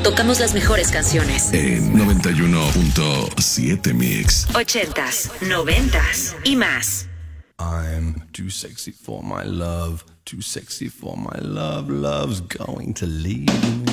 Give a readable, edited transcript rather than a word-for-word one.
tocamos las mejores canciones. En 91.7 Mix. 80s, 90s y más. I'm too sexy for my love, too sexy for my love, love's going to leave me.